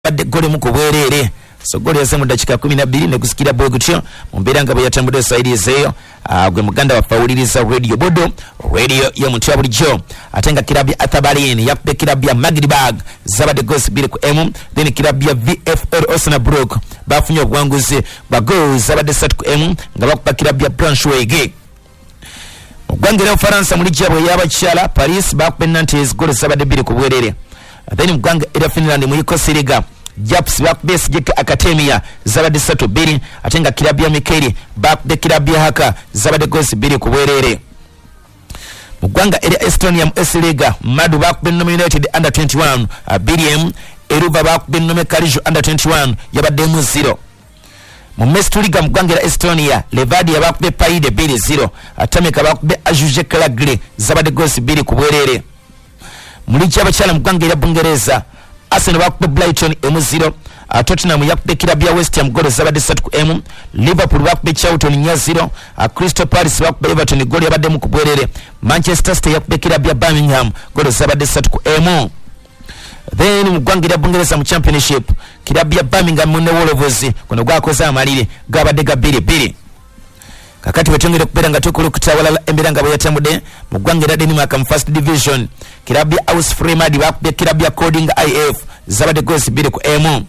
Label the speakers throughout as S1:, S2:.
S1: badde gole mu kubwerere so gole yase mu dakika 12 ne kusikira boy gutyo mumbera nga bayatambudde saidi zeyo gwe muganda wa fauliriza radio bodo radio ya mutya bulijjo atenga kirabya atabalini yappe kirabya magdibag zabade goals bili ku m then kirabya VFL Osna Brook bafunye obwanguzi ba goals zabade sat ku m nga bakupa kirabya Branchweg Mugwangira Ufaransa mulijja bwe yabachala Paris bakupe Nantes goals zabade bili ku bwerere then mugwanga era Finland muyiko Siriga Japs Bakbes Jeka Academia zabade sato bili atenga kirabya Mikeli bakde kirabya Haka zabade goals bili ku bwerere Mugwanga eri Estonia mu Esliga Madu bakbe nominated under 21 BDM Eruva bakbe nominated Kalijo under 21 yabade mu 0 mu Mestuliga mugwanga eri Estonia Levadi bakbe Paide bili 0 atameka bakbe Ajuje Kalagri zabade goals bili ku bwerere Mulijja abachala mugwanga eri Bungereza Arsenal bakbe Brighton M0 Tottenham yakbe kirabya West Ham goal zabade 3 ku M Liverpool bakbe Charlton nya 0 Crystal Palace bakbe Everton goal yabade mu kubwerere Manchester City yakbe kirabya Birmingham goal zabade 3 ku M then mugwangira Bungereza mu Championship kirabya Birmingham ne Wolves kuno gwakoza amalire gabade gabiri kakati wetongere kupera nga tukulu kutawala emberanga byatambude mugwangira Denmark mu First Division kirabya Aus Fremad bakbe kirabya Coding IF zabade goals biri ku M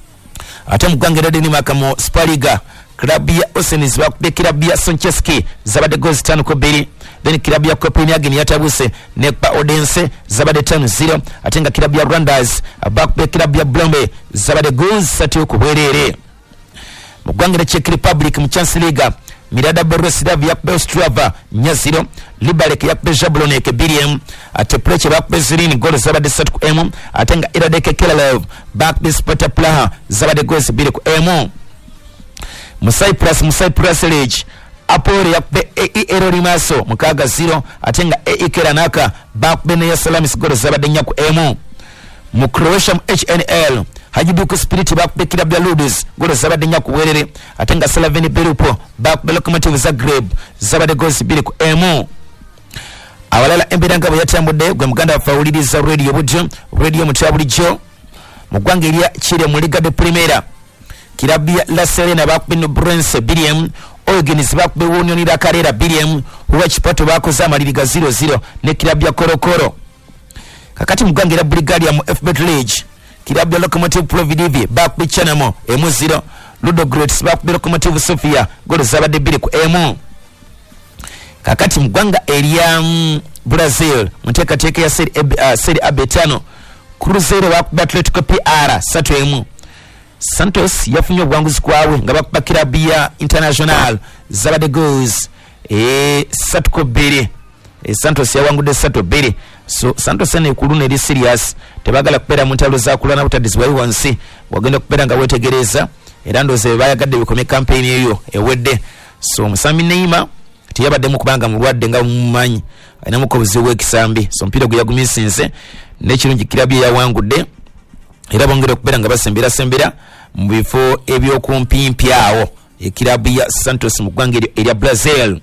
S1: ate mugwangira Denmark mu Spaliga kirabya Osenis bakbe kirabya Soncheski zabade goals 5 ku 2 then kirabya Copenhagen yatabuse ne pa Odense zabade 5-0 atenga kirabya Randers bakbe kirabya Brombe zabade goals 3 ku bwerere mugwangira Czech Republic mu Chancellor League Mirada Borosidav yakbe Ostrava nya 0 Liberec yakbe Jablonec BDM ate Preche bakbe Zirin goal zabade 3 ku M atenga Iradeke Kelalev bakbe Sparta Praha zabade goals 2 ku M mu Cyprus League Apore yakbe EE Rimaso mukaga 0 atenga EE Keranaka bakbe ne Salamis goal zabade nya ku M mu Croatia HNL Hajiduku Spirit bakbe kirabya Ludus goal zabade nya ku werere atenga Slaveni Belupo bakbe Lokomotiv Zagreb zabade goals 2 ku M awalala emberanga byatambude gwe muganda fauliriza radio budjo radio mutabulijjo mugwange lya chire mu Liga de Primera kirabya La Serena bakbe no Brense BDM Eugenis bakbe Union da Carrera BDM huwa chipato bakoza amaliriga 0-0 ne kirabya Korokoro kakati mugwange la Brigadia mu FBet League kirabya Lokomotiv Providivi bakbe Chanamo M0 Ludogorets bakbe Lokomotiv Sofia goal zabade 2 ku M kakati mugwanga elia Brazil muteka ya Serie A betano Cruzeiro bakbe Atletico PR 3-1 Santos yafunye obwanguzi kwawe nga bakba kirabya International zabade goals 3 ku 2 Santos yawangude 3-2 so Santos ene kuluna eri serious tebagala kupera mu ntalo za kulana butadizwa wansi wagenda kupera nga wetegereza era ndoze bayagadde bikome campaign eyo ewedde so Musami Neima tiyabadde mu kubanga mulwadde nga mumanyi ayina mukobuzi w'ekisambi so mpira guyagumisinze n'ekirungi kirabye yawangudde era bongera kupera nga basembera mu bifo ebyokumpimpi awo ekirabya Santos mu ggwanga erya Brazil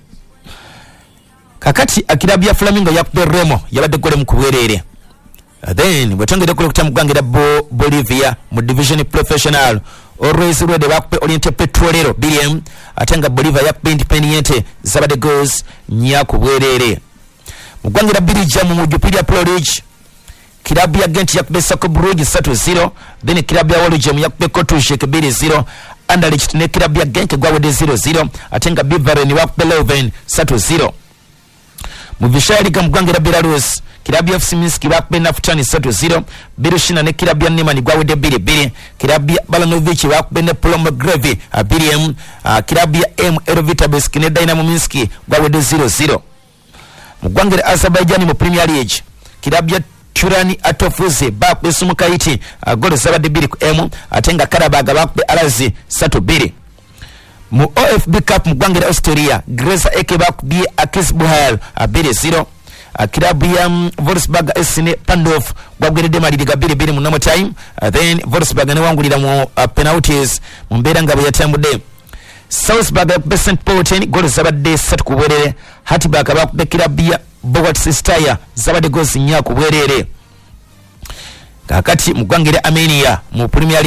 S1: kakati akirabya Flamengo yakube Remo yabadde gole mu kubwerere then bwetongere kule kutamugwangira Bolivia mu Division Professional Always Red bakube Oriente Petrolero BM atenga Bolivia yakube Independiente zabade goals nya kubwerere mugwangira Birija mu Jupiler Pro League kirabya Gent yakube Sako Brugge 3-0 then kirabya Walujem yakube Kotushek 2-0 Anderlecht ne kirabya Gent gwawede 0-0 atenga Bivaren wakube Leuven 3-0 mu Vishaliga mugwangira Belarus kirabya FC Minsk bakube Naftani 3-0 Birushina ne kirabya Nemani gwawede 2-2 kirabya Balanovic bakube ne Plomograve BDM kirabya Elvitabesk ne Dynamo Minsk gwawede 0-0 mugwangira Azerbaijan mu Premier League kirabya Turani Atofuze bakube Sumukaiti goal zabade 2 ku M atenga Karabaga bakube Alazi 3-2 mu OFB Cup mugwangira Austria Greza Eke bakube Akis Buhal 2-0 kirabya Wolfsburg SN Pandov gwagwerede maliriga 2-2 mu normal time then Wolfsburg ne wangulira mu penalties mu mbera ngabo yatambude Salzburg bakube St. Pölten goal zabade 3 ku bwerere Hatberg bakube kirabya Bogot Sistaya zabade goals nya ku bwerere kakati mugwangire Armenia mu Premier